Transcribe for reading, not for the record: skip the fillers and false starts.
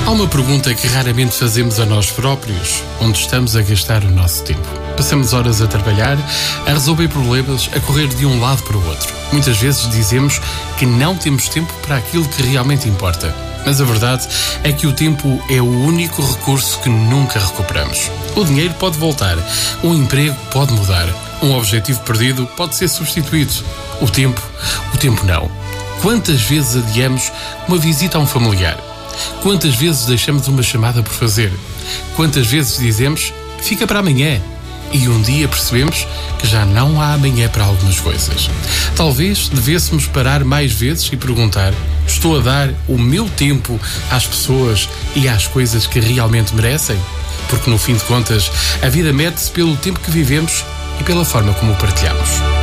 Há uma pergunta que raramente fazemos a nós próprios: onde estamos a gastar o nosso tempo? Passamos horas a trabalhar, a resolver problemas, a correr de um lado para o outro. Muitas vezes dizemos que não temos tempo para aquilo que realmente importa. Mas a verdade é que o tempo é o único recurso que nunca recuperamos. O dinheiro pode voltar, um emprego pode mudar, um objetivo perdido pode ser substituído. O tempo não. Quantas vezes adiamos uma visita a um familiar? Quantas vezes deixamos uma chamada por fazer? Quantas vezes dizemos, fica para amanhã? E um dia percebemos que já não há amanhã para algumas coisas. Talvez devêssemos parar mais vezes e perguntar: estou a dar o meu tempo às pessoas e às coisas que realmente merecem? Porque no fim de contas, a vida mede-se pelo tempo que vivemos e pela forma como o partilhamos.